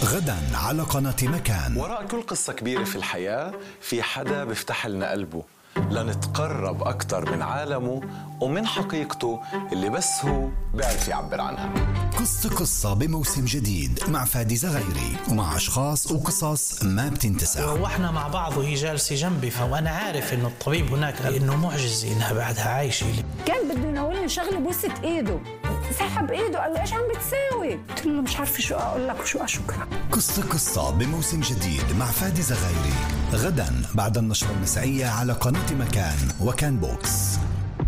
غدا على قناة مكان. وراء كل قصة كبيرة في الحياة في حدا بيفتح لنا قلبه لنتقرب أكتر من عالمه ومن حقيقته اللي بس هو بيعرف يعبر عنها. قصة بموسم جديد مع فادي زغيري ومع أشخاص وقصص ما بتنتسى. وإحنا مع بعض وهي جالسة جنبي، وأنا عارف إنه الطبيب هناك قال إنه معجزة إنها بعدها عايشة. كان بده يناولني شغلة بوسة إيده، سحب إيده قال لي إيش عم بتساوي؟ قلت له مش عارفة شو أقول لك وشو أشكرك. قصة بموسم جديد مع فادي زغيري غدا بعد النشرة المسائية على قناة مكان وكان بوكس.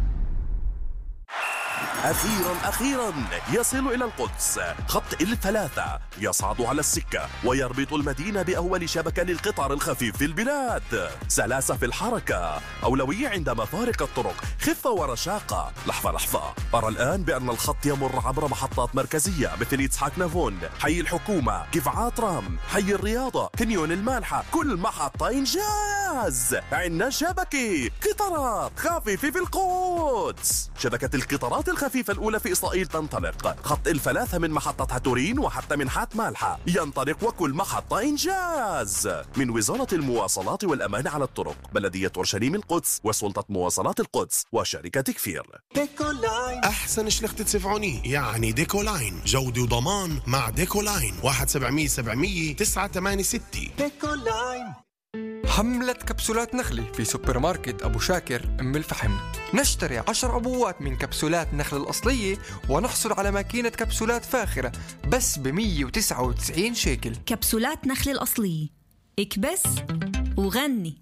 أخيرا يصل إلى القدس خط الثلاثة، يصعد على السكة ويربط المدينة بأول شبكة للقطار الخفيف في البلاد. سلاسة في الحركة، أولوية عند مفارق الطرق، خفة ورشاقة. لحظة، أرى الآن بأن الخط يمر عبر محطات مركزية مثل إسحاق نافون، حي الحكومة، كفعات رام، حي الرياضة، كنيون المالحة. كل محطة إنجاز. عندنا شبكة قطارات خفيفة في القدس. شبكة القطارات الخفيفة الأولى في إسرائيل تنطلق. خط الثلاثة من محطة هاتورين وحتى منحات مالحة ينطلق، وكل محطة إنجاز. من وزارة المواصلات والأمان على الطرق، بلدية أورشليم القدس، وسلطة مواصلات القدس، وشركة كفير. ديكولاين أحسن شلخت تدفعوني، يعني ديكولاين جودة وضمان مع ديكولاين. 1-700-700-986. ديكولاين. حملة كبسولات نخلة في سوبر ماركت أبو شاكر أم الفحم. نشتري 10 عبوات من كبسولات نخل الأصلية ونحصل على ماكينة كبسولات فاخرة بس ب199 شيكل. كبسولات نخل الأصلية، اكبس وغني.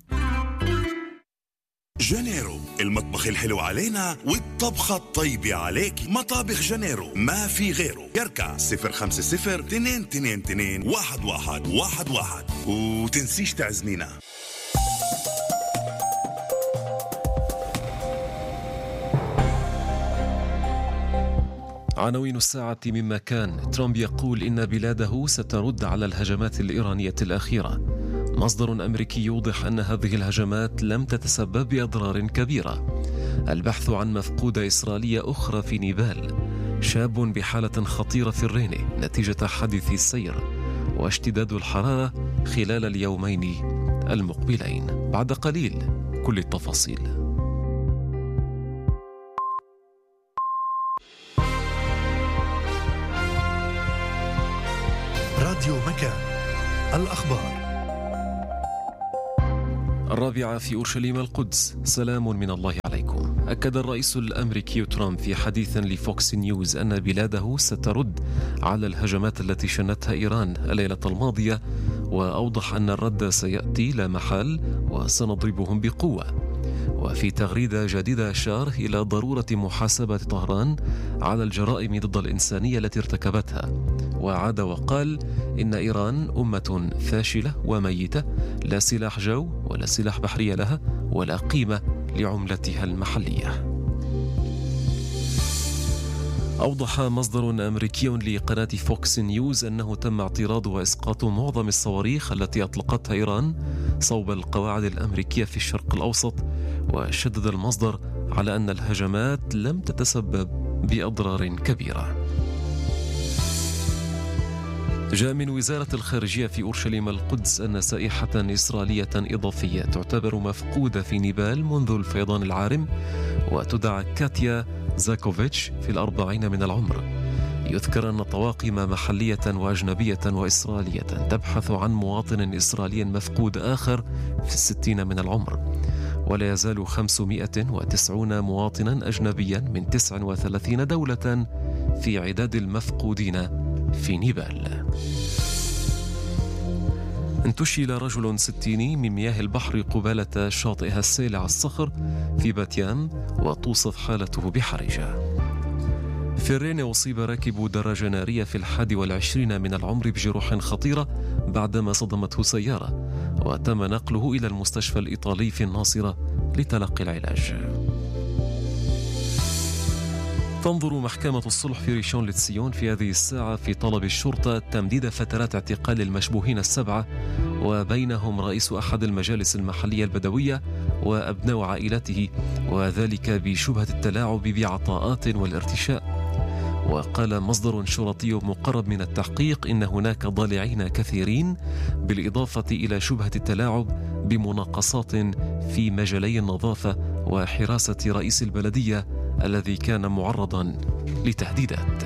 جانيرو، المطبخ الحلو علينا والطبخة الطيبة عليك. مطابخ جانيرو ما في غيره. يركع 050-222-1111 وتنسيش تعزمينا. عناوين الساعة مما كان. ترامب يقول إن بلاده سترد على الهجمات الإيرانية الأخيرة. مصدر أمريكي يوضح أن هذه الهجمات لم تتسبب بأضرار كبيرة. البحث عن مفقودة إسرائيلية أخرى في نيبال. شاب بحالة خطيرة في الرينة نتيجة حادث السير. واشتداد الحرارة خلال اليومين المقبلين. بعد قليل كل التفاصيل. راديو مكان، الأخبار. 4 في أورشليم القدس. سلام من الله عليكم. أكد الرئيس الأمريكي ترامب في حديث لفوكس نيوز أن بلاده سترد على الهجمات التي شنتها إيران الليلة الماضية، وأوضح أن الرد سيأتي لا محال وسنضربهم بقوة. وفي تغريدة جديدة أشار إلى ضرورة محاسبة طهران على الجرائم ضد الإنسانية التي ارتكبتها، وعاد وقال إن إيران أمة فاشلة وميتة، لا سلاح جو ولا سلاح بحرية لها ولا قيمة لعملتها المحلية. أوضح مصدر أمريكي لقناة فوكس نيوز أنه تم اعتراض وإسقاط معظم الصواريخ التي أطلقتها إيران صوب القواعد الأمريكية في الشرق الأوسط، وشدد المصدر على أن الهجمات لم تتسبب بأضرار كبيرة. جاء من وزارة الخارجية في أورشليم القدس أن سائحة إسرائيلية إضافية تعتبر مفقودة في نيبال منذ الفيضان العارم، وتدعى كاتيا زاكوفيتش في 40 من العمر. يذكر أن طواقم محلية وأجنبية وإسرائيلية تبحث عن مواطن إسرائيلي مفقود آخر في 60 من العمر، ولا يزال 590 مواطنا أجنبيا من 39 دولة في عداد المفقودين في نيبال. انتشل رجل 60 من مياه البحر قبالة شاطئ هسيل على الصخر في باتيان، وتوصف حالته بحرجة. في الرين أصيب راكب دراجة نارية في 21 من العمر بجروح خطيرة بعدما صدمته سيارة، وتم نقله إلى المستشفى الإيطالي في الناصرة لتلقي العلاج. تنظر محكمة الصلح في ريشون لتسيون في هذه الساعة في طلب الشرطة تمديد فترات اعتقال المشبوهين 7، وبينهم رئيس أحد المجالس المحلية البدوية وأبناء عائلته، وذلك بشبهة التلاعب بعطاءات والارتشاء. وقال مصدر شرطي مقرب من التحقيق إن هناك ضالعين كثيرين، بالإضافة إلى شبهة التلاعب بمناقصات في مجالي النظافة وحراسة رئيس البلدية الذي كان معرضا لتهديدات.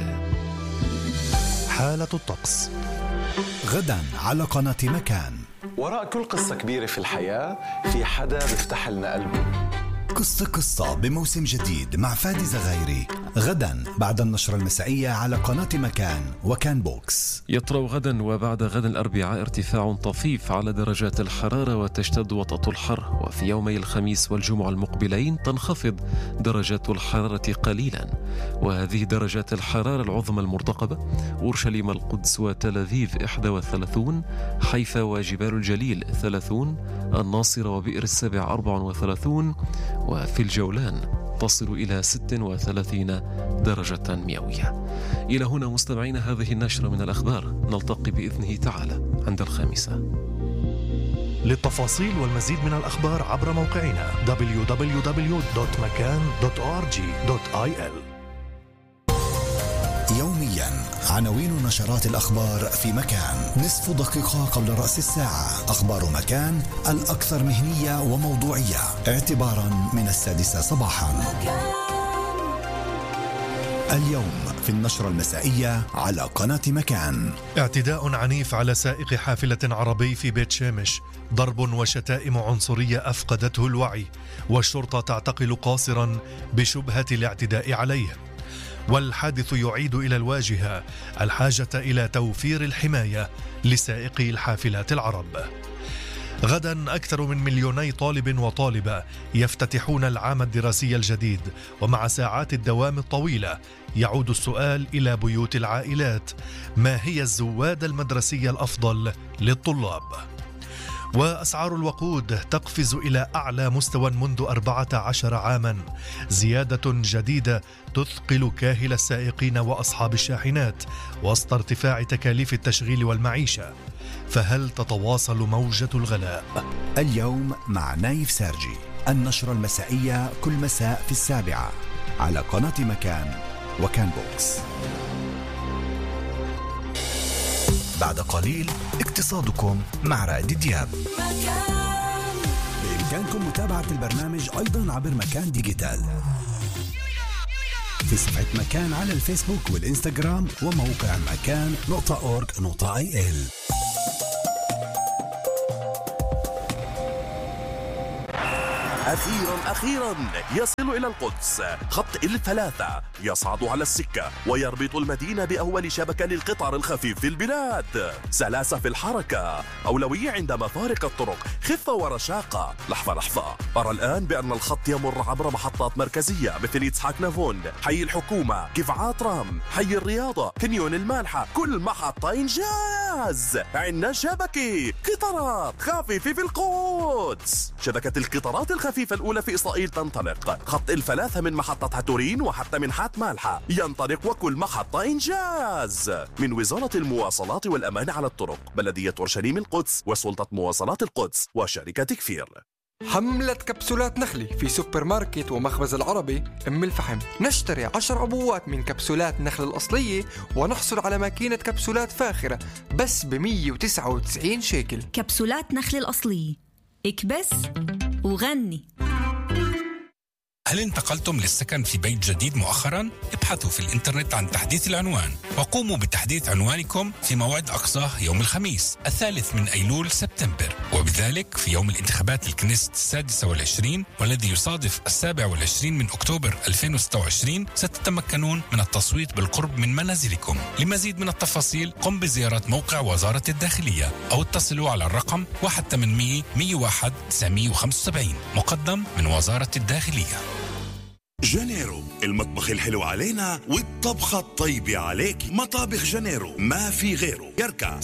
حالة الطقس غدا على قناة مكان. وراء كل قصة كبيرة في الحياة في حدا بيفتح لنا قلبه. قصة بموسم جديد مع فادي زغايري غدا بعد النشرة المسائية على قناة مكان وكان بوكس. يطرأ غدا وبعد غد الأربعاء ارتفاع طفيف على درجات الحرارة وتشتد وطأة الحر، وفي يومي الخميس والجمعة المقبلين تنخفض درجات الحرارة قليلا. وهذه درجات الحرارة العظمى المرتقبة: أورشليم القدس وتل أبيب 31، حيفا وجبال الجليل 30، الناصرة وبئر السبع 34، وفي الجولان تصل إلى 36 درجة مئوية. إلى هنا مستمعين هذه النشرة من الأخبار، نلتقي بإذنه تعالى عند 5. للتفاصيل والمزيد من الأخبار عبر موقعنا www.makan.org.il. يوميا عناوين نشرات الأخبار في مكان، نصف دقيقة قبل رأس الساعة. أخبار مكان الأكثر مهنية وموضوعية اعتبارا من 6 صباحا. اليوم في النشرة المسائية على قناة مكان. اعتداء عنيف على سائق حافلة عربي في بيت شامش، ضرب وشتائم عنصرية أفقدته الوعي، والشرطة تعتقل قاصرا بشبهة الاعتداء عليه. والحادث يعيد إلى الواجهة الحاجة إلى توفير الحماية لسائقي الحافلات العرب. غدا أكثر من 2,000,000 طالب وطالبة يفتتحون العام الدراسي الجديد، ومع ساعات الدوام الطويلة يعود السؤال إلى بيوت العائلات: ما هي الزوادة المدرسية الأفضل للطلاب؟ وأسعار الوقود تقفز إلى أعلى مستوى منذ 14 عاما، زيادة جديدة تثقل كاهل السائقين وأصحاب الشاحنات وسط ارتفاع تكاليف التشغيل والمعيشة. فهل تتواصل موجة الغلاء؟ اليوم مع نايف سارجي، النشرة المسائية كل مساء في 7 على قناة مكان وكان بوكس. بعد قليل اقتصادكم مع رائد دياب. بإمكانكم متابعة البرنامج أيضا عبر مكان ديجيتال في صفحة مكان على الفيسبوك والإنستغرام وموقع مكان.org.il. أخيرا يصل إلى القدس خط الفلاثة، يصعد على السكة ويربط المدينة بأول شبكة للقطار الخفيف في البلاد. سلاسة في الحركة، أولوية عند مفارق الطرق، خفة ورشاقة. لحظة، أرى الآن بأن الخط يمر عبر محطات مركزية مثل إسحاق نافون، حي الحكومة، كفعات رام، حي الرياضة، كنيون المالحة. كل محطة إنجاز. عندنا شبكة قطارات خفيفة في القدس. شبكة القطارات الخفيفة الأولى في إسرائيل تنطلق. خط الفلاثة من محطة هاتورين وحتى منحات مالحة ينطلق، وكل محطة إنجاز. من وزارة المواصلات والأمان على الطرق، بلدية أورشليم القدس، وسلطة مواصلات القدس، وشركة كفير. حملة كبسولات نخلي في سوبر ماركت ومخبز العربي أم الفحم. نشتري 10 عبوات من كبسولات نخل الأصلية ونحصل على ماكينة كبسولات فاخرة بس ب199 شيكل. كبسولات نخل الأصلية، اكبس وغني. هل انتقلتم للسكن في بيت جديد مؤخرا؟ ابحثوا في الإنترنت عن تحديث العنوان وقوموا بتحديث عنوانكم في موعد أقصاه يوم الخميس 3 من أيلول سبتمبر، وبذلك في يوم الانتخابات للكنيست 26 والذي يصادف 27 من أكتوبر 2026 ستتمكنون من التصويت بالقرب من منازلكم. لمزيد من التفاصيل قم بزيارة موقع وزارة الداخلية أو اتصلوا على الرقم 1-800-101-975 مقدم من وزارة الداخلية. جانيرو، المطبخ الحلو علينا والطبخة الطيبة عليك. مطابخ جانيرو ما في غيره. يركع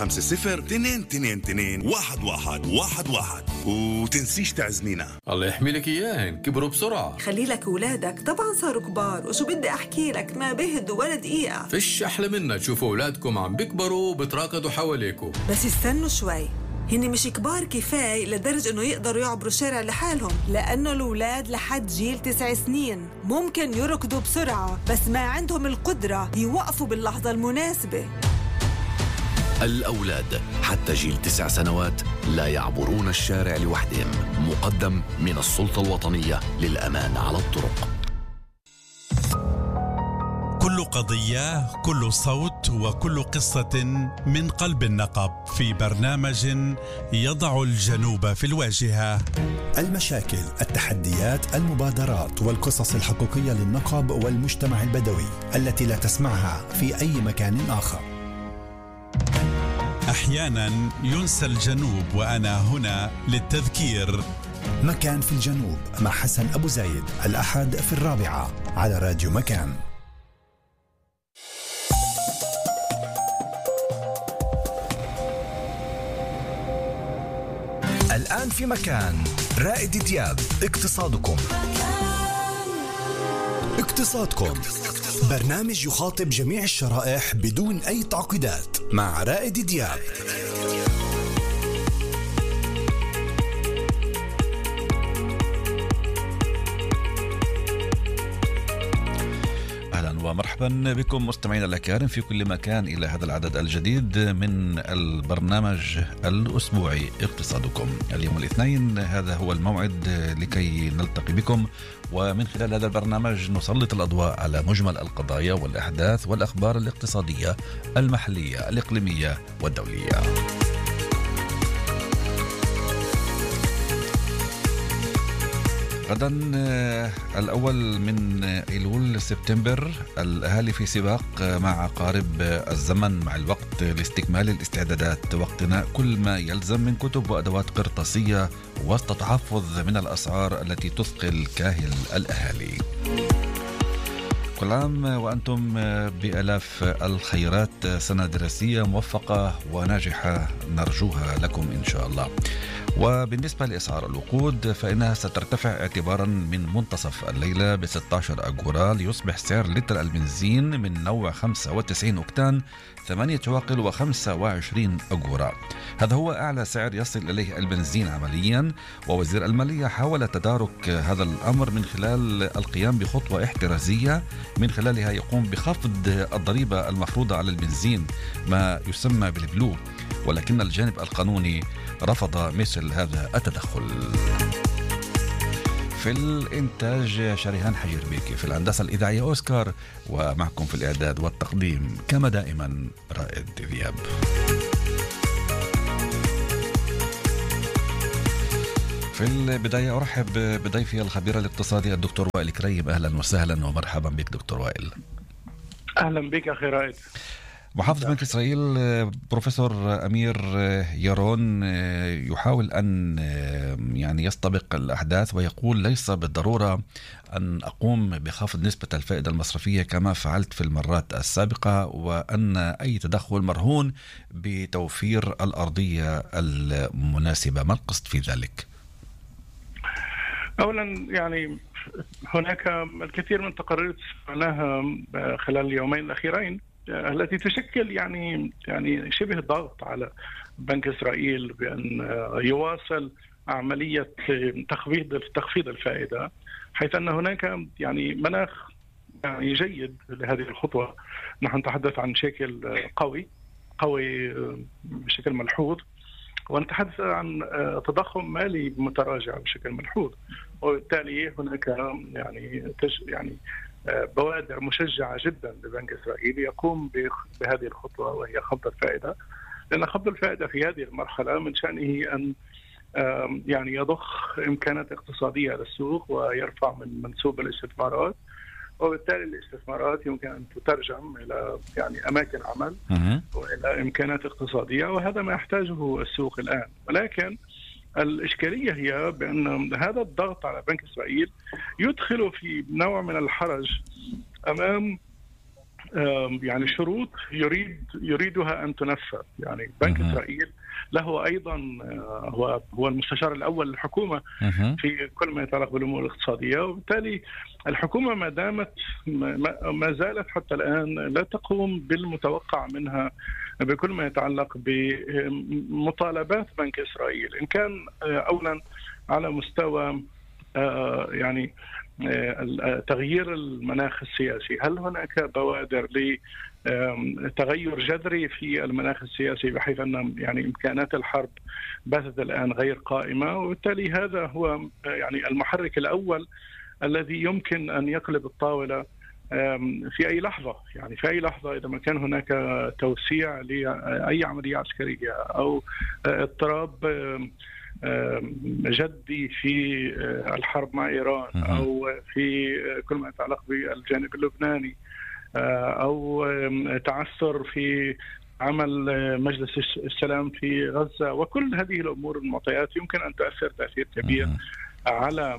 050-222-1111. وتنسيش تعزمينا. الله يحمي لك إياهن، كبروا بسرعة. خلي لك أولادك طبعا صاروا كبار، وشو بدي أحكي لك ما بهدوا ولا دقيقة. فيش أحلى منا تشوفوا أولادكم عم بيكبروا وبتراكضوا حواليكوا. بس استنوا شوي، هن مش كبار كفاية لدرجة إنه يقدروا يعبروا الشارع لحالهم، لأنه الأولاد لحد جيل 9 سنين ممكن يركضوا بسرعة بس ما عندهم القدرة يوقفوا باللحظة المناسبة. الأولاد حتى جيل 9 سنوات لا يعبرون الشارع لوحدهم. مقدم من السلطة الوطنية للأمان على الطرق. كل قضية، كل صوت، وكل قصة من قلب النقب في برنامج يضع الجنوب في الواجهة. المشاكل، التحديات، المبادرات والقصص الحقيقية للنقب والمجتمع البدوي التي لا تسمعها في أي مكان آخر. أحيانا ينسى الجنوب وأنا هنا للتذكير. مكان في الجنوب مع حسن أبو زايد، الأحد في 4 على راديو مكان. الآن في مكان رائد دياب. اقتصادكم. اقتصادكم، برنامج يخاطب جميع الشرائح بدون أي تعقيدات مع رائد دياب. ومرحبا بكم مستمعينا الأكارم في كل مكان إلى هذا العدد الجديد من البرنامج الأسبوعي اقتصادكم. اليوم الاثنين هذا هو الموعد لكي نلتقي بكم، ومن خلال هذا البرنامج نسلط الأضواء على مجمل القضايا والأحداث والأخبار الاقتصادية المحلية الإقليمية والدولية. غدا الأول من أيلول سبتمبر الأهالي في سباق مع عقارب الزمن مع الوقت لاستكمال الاستعدادات واقتناء كل ما يلزم من كتب وأدوات قرطاسية وسط تحفظ من الأسعار التي تثقل كاهل الأهالي. كل عام وأنتم بألاف الخيرات، سنة دراسية موفقة وناجحة نرجوها لكم إن شاء الله. وبالنسبة لأسعار الوقود فإنها سترتفع اعتبارا من منتصف الليلة ب 16 أغورا، ليصبح سعر لتر البنزين من نوع 95 أوكتان 8 شواقل و25 أغورا. هذا هو أعلى سعر يصل إليه البنزين عمليا، ووزير المالية حاول تدارك هذا الأمر من خلال القيام بخطوة احترازية من خلالها يقوم بخفض الضريبة المفروضة على البنزين ما يسمى بالبلو، ولكن الجانب القانوني رفض مثل هذا التدخل. في الإنتاج شريهان حجر بيكي، في الهندسة الإذاعية أوسكار، ومعكم في الإعداد والتقديم كما دائما رائد دياب. في البداية أرحب بضيفي الخبير الاقتصادي الدكتور وائل كريم. أهلا وسهلا ومرحبا بك دكتور وائل. أهلا بك أخي رائد. محافظ بنك إسرائيل بروفيسور أمير يارون يحاول أن يعني يستبق الأحداث ويقول ليس بالضرورة أن أقوم بخفض نسبة الفائدة المصرفية كما فعلت في المرات السابقة، وأن أي تدخل مرهون بتوفير الأرضية المناسبة. ما القصد في ذلك؟ أولا يعني هناك الكثير من التقارير سمعناها خلال اليومين الأخيرين التي تشكل يعني شبه ضغط على بنك إسرائيل بأن يواصل عملية تخفيض الفائدة، حيث أن هناك يعني مناخ يعني جيد لهذه الخطوة. نحن نتحدث عن شكل قوي بشكل ملحوظ، ونتحدث عن تضخم مالي متراجع بشكل ملحوظ، وبالتالي هناك يعني بوادر مشجعة جدا لبنك إسرائيل يقوم بهذه الخطوة وهي خفض الفائدة، لأن خفض الفائدة في هذه المرحلة من شأنه أن يعني يضخ إمكانات اقتصادية للسوق ويرفع من منسوب الاستثمارات، وبالتالي الاستثمارات يمكن أن تترجم إلى يعني أماكن عمل وإلى إمكانات اقتصادية، وهذا ما يحتاجه السوق الآن. ولكن الإشكالية هي بأن هذا الضغط على بنك إسرائيل يدخل في نوع من الحرج أمام يعني شروط يريدها أن تنفذ. يعني بنك إسرائيل له أيضا هو المستشار الأول للحكومة في كل ما يتعلق بالأمور الاقتصادية، وبالتالي الحكومة ما زالت حتى الآن لا تقوم بالمتوقع منها بكل ما يتعلق بمطالبات بنك إسرائيل، إن كان أولا على مستوى يعني تغيير المناخ السياسي. هل هناك بوادر لتغير جذري في المناخ السياسي بحيث أن يعني إمكانات الحرب باتت الآن غير قائمة، وبالتالي هذا هو يعني المحرك الأول الذي يمكن أن يقلب الطاولة في أي لحظة. يعني في أي لحظة إذا ما كان هناك توسيع لأي عملية عسكرية أو اضطراب جدي في الحرب مع إيران أو في كل ما يتعلق بالجانب اللبناني أو تعثر في عمل مجلس السلام في غزة، وكل هذه الأمور المعطيات يمكن أن تؤثر تأثير كبير على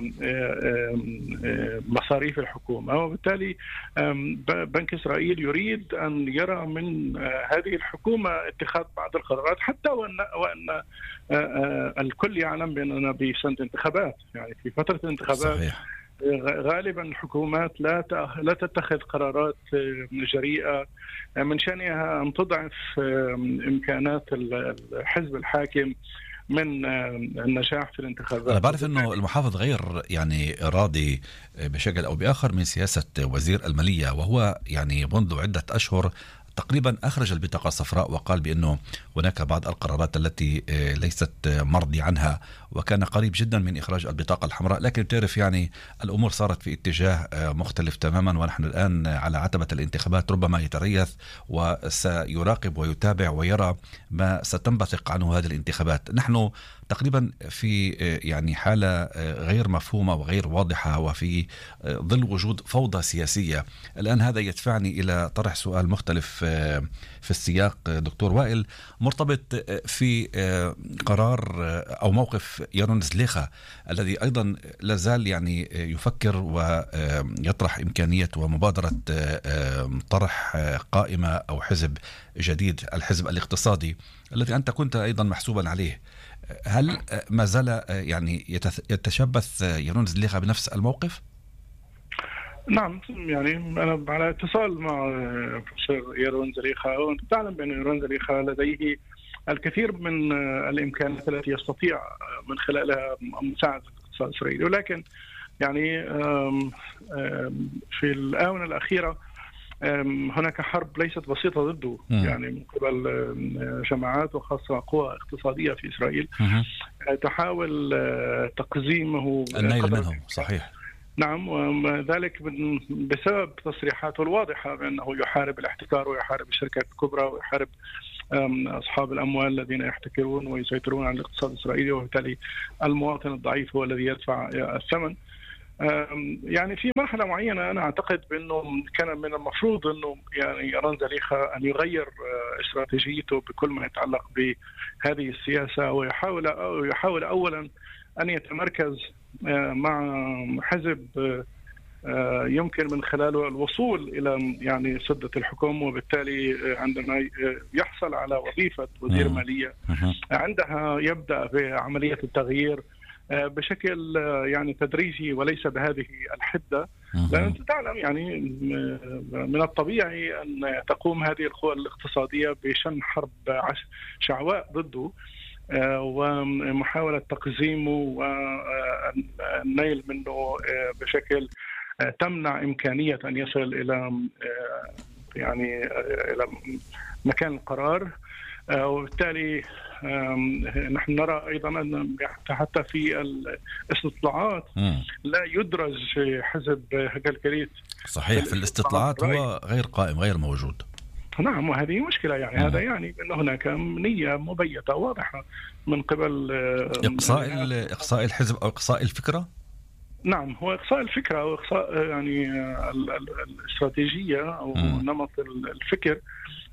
مصاريف الحكومة. وبالتالي بنك إسرائيل يريد أن يرى من هذه الحكومة اتخاذ بعض القرارات، حتى وأن الكل يعلم بأننا بسنة انتخابات. يعني في فترة الانتخابات صحيح. غالبا الحكومات لا تتخذ قرارات جريئة من شأنها أن تضعف إمكانات الحزب الحاكم من النجاح في الانتخابات. أنا بعرف أنه المحافظ غير يعني راضي بشكل أو بآخر من سياسة وزير المالية، وهو يعني منذ عدة أشهر تقريبا أخرج البطاقة الصفراء وقال بأنه هناك بعض القرارات التي ليست مرضي عنها، وكان قريب جدا من إخراج البطاقة الحمراء. لكن تعرف يعني الأمور صارت في اتجاه مختلف تماما، ونحن الآن على عتبة الانتخابات، ربما يتريث وسيراقب ويتابع ويرى ما ستنبثق عنه هذه الانتخابات. نحن تقريبا في يعني حالة غير مفهومة وغير واضحة، وفي ظل وجود فوضى سياسية. الآن هذا يدفعني إلى طرح سؤال مختلف في السياق دكتور وائل، مرتبط في قرار أو موقف يارون زليخا الذي أيضا لازال يعني يفكر ويطرح إمكانية ومبادرة طرح قائمة أو حزب جديد، الحزب الاقتصادي الذي أنت كنت أيضا محسوبا عليه. هل ما زال يعني يتشبث يارون زليخا بنفس الموقف؟ نعم، يعني أنا على اتصال مع بروفيسور يارون زليخا، وأنت تعلم بأن يارون زليخا لديه الكثير من الإمكانات التي يستطيع من خلالها مساعدة الاقتصاد الإسرائيلي، ولكن يعني في الآونة الأخيرة هناك حرب ليست بسيطة ضده، يعني من قبل جماعات وخاصة قوى اقتصادية في إسرائيل تحاول تقزيمه النيل منهم. صحيح. نعم، وذلك بسبب تصريحاته الواضحة بأنه يحارب الاحتكار ويحارب الشركات الكبرى ويحارب أصحاب الأموال الذين يحتكرون ويسيطرون على الاقتصاد الإسرائيلي، وبالتالي المواطن الضعيف هو الذي يدفع الثمن. يعني في مرحلة معينة أنا أعتقد بأنه كان من المفروض أنه يعني يارون زليخا أن يغير استراتيجيته بكل ما يتعلق بهذه السياسة، ويحاول أولا أن يتمركز مع حزب يمكن من خلاله الوصول إلى يعني سدة الحكم، وبالتالي عندما يحصل على وظيفة وزير مالية عندها يبدأ بعملية التغيير بشكل يعني تدريجي وليس بهذه الحدة، لأن أنت تعلم يعني من الطبيعي أن تقوم هذه القوى الاقتصادية بشن حرب شعواء ضده ومحاولة تقزيمه والنيل منه بشكل تمنع إمكانية أن يصل إلى يعني إلى مكان القرار. وبالتالي نحن نرى أيضا أن حتى في الاستطلاعات لا يدرج حزب هجلكريت. صحيح، في الاستطلاعات هو غير قائم، غير موجود. نعم، وهذه مشكلة. يعني هذا يعني أن هناك نية مبيتة واضحة من قبل إقصاء الحزب أو إقصاء الفكرة. نعم، هو إقصاء الفكرة وإقصاء يعني الاستراتيجية أو نمط الفكر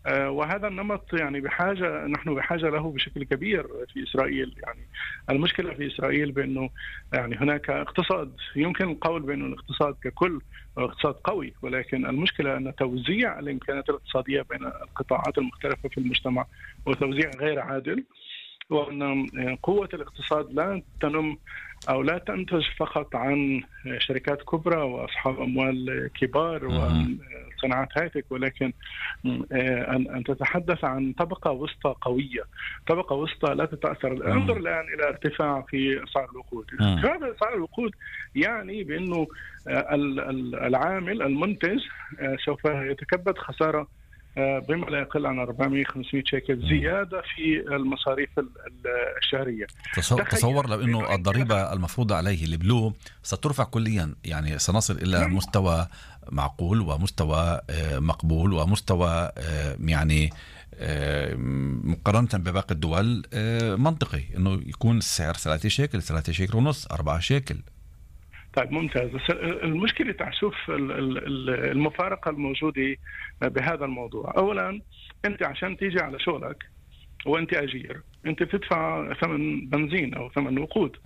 وهذا النمط يعني نحن بحاجة له بشكل كبير في إسرائيل. يعني المشكلة في إسرائيل بأنه يعني هناك اقتصاد، يمكن القول بأنه الاقتصاد ككل اقتصاد قوي، ولكن المشكلة أن توزيع الإمكانيات الاقتصادية بين القطاعات المختلفة في المجتمع وتوزيع غير عادل، وأن قوة الاقتصاد لا تنم أو لا تنتج فقط عن شركات كبرى وأصحاب أموال كبار وصناعات هايتك، ولكن أن تتحدث عن طبقة وسطى قوية، طبقة وسطى لا تتأثر. انظر الآن إلى ارتفاع في أسعار الوقود. ارتفاع في أسعار الوقود يعني بأنه العامل المنتج سوف يتكبد خسارة بما لا يقل عن 400-500 شيكل زيادة في المصاريف الشهرية. تصور لو أنه الضريبة المفروضة عليه البلو سترفع كليا، يعني سنصل إلى مستوى معقول ومستوى مقبول ومستوى يعني مقارنة بباقي الدول منطقي أنه يكون السعر 3 شيكل 3 شيكل ونص 4 شيكل. طيب ممتاز. المشكلة تشوف المفارقة الموجودة بهذا الموضوع. أولا أنت عشان تيجي على شغلك وأنت أجير أنت بتدفع ثمن بنزين أو ثمن وقود،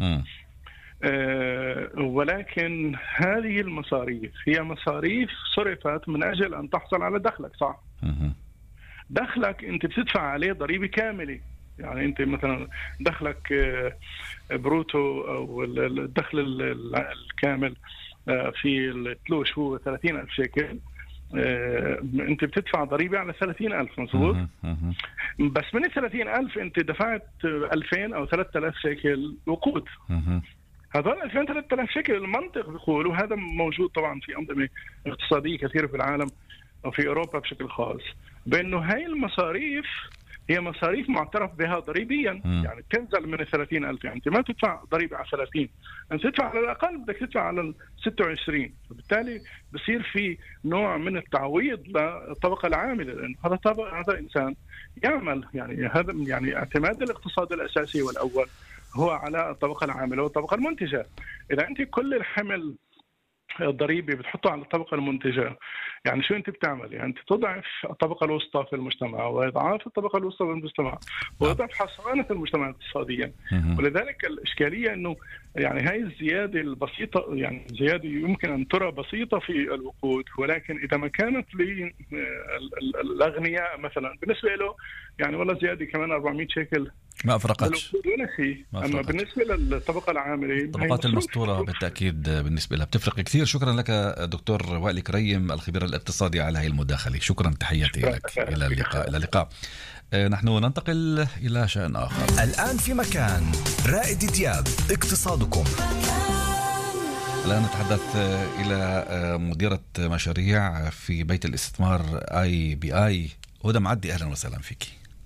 ولكن هذه المصاريف هي مصاريف صرفت من أجل أن تحصل على دخلك، صح؟ دخلك أنت بتدفع عليه ضريبة كاملة. يعني أنت مثلا دخلك بروتو أو الدخل الكامل في التلوش هو 30,000 شيكل، أنت بتدفع ضريبة على 30,000 مظبوط؟ بس من 30,000 أنت دفعت 2,000 أو 3,000 شيكل وقود. هذول 2,000-3,000 شيكل المنطق بيقول، وهذا موجود طبعا في أنظمة اقتصادية كثيرة في العالم وفي أوروبا بشكل خاص، بأنه هاي المصاريف هي مصاريف معترف بها ضريبيا. يعني تنزل من 30,000، يعني أنت ما تدفع ضريبة على 30، أنت تدفع على الأقل بدك تدفع على 26. فبالتالي بصير في نوع من التعويض للطبقة العاملة، لأن هذا إنسان يعمل. يعني هذا يعني اعتماد الاقتصاد الأساسي والأول هو على الطبقة العاملة والطبقة المنتجة. إذا أنت كل الحمل الضريبي بتحطه على الطبقة المنتجة، يعني شو أنت بتعمل؟ يعني أنت تضعف الطبقة الوسطى في المجتمع وإضعاف الطبقة الوسطى في المجتمع وإضعف حصانة المجتمع اقتصاديا. ولذلك الإشكالية أنه يعني هاي الزيادة البسيطة، يعني زيادة يمكن أن ترى بسيطة في الوقود، ولكن إذا ما كانت للأغنياء مثلا بالنسبة له يعني والله زيادة كمان 400 شيكل ما أفرقتش ولا شيء. أما بالنسبة للطبقة العاملة الطبقات المسطورة بالتأكيد بالنسبة لها بتفرق كثير. شكرا لك دكتور وائل كريم الخبير الاقتصادي على هذه المداخلة. شكرا، تحياتي لك. إلى اللقاء. نحن ننتقل إلى شأن آخر. الآن في مكان رائد دياب اقتصادكم. الآن نتحدث إلى مديرة مشاريع في بيت الاستثمار IBI هدى معدي. أهلا وسهلا فيك.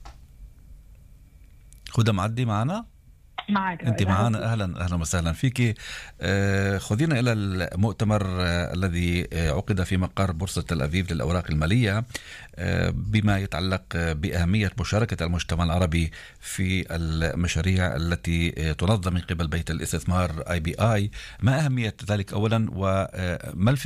هدى معدي معنا؟ معك أنت معنا. أهلا وسهلا فيك. خذينا إلى المؤتمر الذي عقد في مقر بورصة تل أبيب للأوراق المالية بما يتعلق بأهمية مشاركة المجتمع العربي في المشاريع التي تنظم من قبل بيت الاستثمار IBI. ما أهمية ذلك أولا، وما